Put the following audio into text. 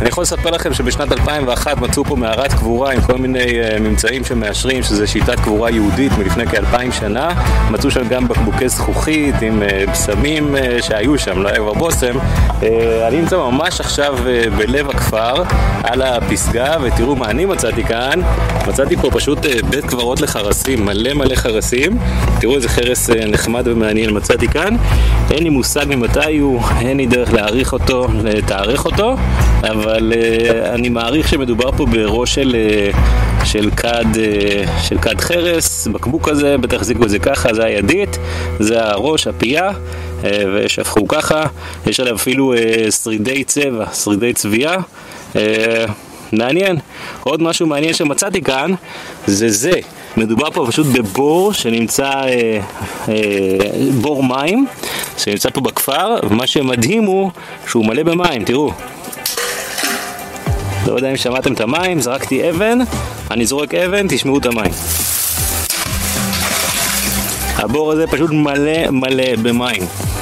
אני יכול לספר לכם שבשנת 2001 מצאו פה מערת קבורה עם כל מיני ממצאים שמאשרים שזה שיטת קבורה יהודית מלפני כ-2000 שנה. מצאו שם גם בקבוקי זכוכית עם בשמים שהיו שם, לא היה כבר בוסם. אני נמצא ממש עכשיו בלב הכפר על הפסגה, ותראו מה אני מצאתי כאן. מצאתי פה פשוט בית קברות לחרסים, מלא חרסים. תראו איזה חרס נחמד ומעניין מצאתי כאן. אין לי מושג ממתי הוא, אין לי דרך להעריך אותו, לתארך אותו, אבל אני מעריך שמדובר פה בראש של כד חרס. בקבוק הזה, בטח החזיקו את זה ככה, זה הידית, זה הראש, הפייה, ושפכו ככה. יש עליו אפילו שרידי צבע, שרידי צביעה. מעניין. עוד משהו מעניין שמצאתי כאן זה מדובר פה פשוט בבור שנמצא בור מים שנמצא פה בכפר, ומה שמדהים הוא שהוא מלא במים. תראו, לא יודע אם שמעתם את המים, זרקתי אבן, אני זורק אבן, תשמעו את המים. הבור הזה פשוט מלא במים.